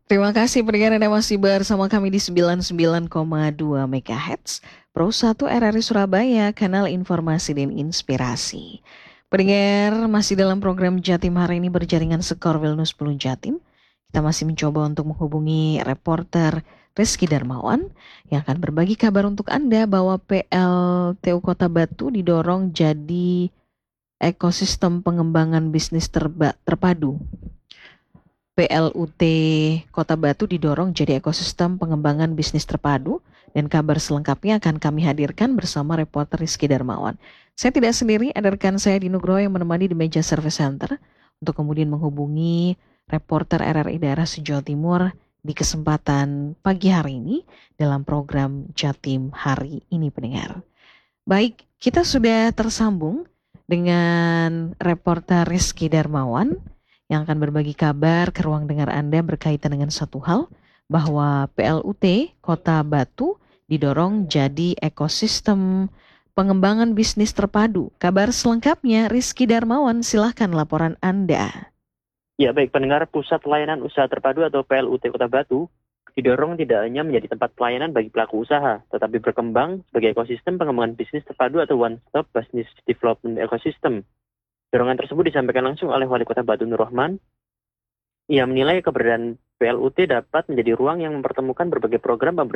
Terima kasih pendengar Anda masih bersama kami di 99,2 MHz Pro 1 RRI Surabaya, kanal informasi dan inspirasi. Pendengar masih dalam program Jatim hari ini berjaringan Sekorwil News 10 Jatim. Kita masih mencoba untuk menghubungi reporter Rizky Darmawan yang akan berbagi kabar untuk Anda bahwa PLTU Kota Batu didorong jadi ekosistem pengembangan bisnis terpadu. PLUT Kota Batu didorong jadi ekosistem pengembangan bisnis terpadu dan kabar selengkapnya akan kami hadirkan bersama reporter Rizky Darmawan. Saya tidak sendiri, ada rekan saya di Nugroho yang menemani di meja service center untuk kemudian menghubungi reporter RRI daerah Jawa Timur di kesempatan pagi hari ini dalam program Jatim hari ini pendengar. Baik, kita sudah tersambung dengan reporter Rizky Darmawan yang akan berbagi kabar ke ruang dengar Anda berkaitan dengan satu hal, bahwa PLUT Kota Batu didorong jadi ekosistem pengembangan bisnis terpadu. Kabar selengkapnya Rizky Darmawan, silahkan laporan Anda. Ya baik, pendengar, Pusat Layanan Usaha Terpadu atau PLUT Kota Batu didorong tidak hanya menjadi tempat pelayanan bagi pelaku usaha, tetapi berkembang sebagai ekosistem pengembangan bisnis terpadu atau one-stop business development ecosystem. Dorongan tersebut disampaikan langsung oleh Wali Kota Batu Nur Rahman. Ia menilai keberadaan PLUT dapat menjadi ruang yang mempertemukan berbagai program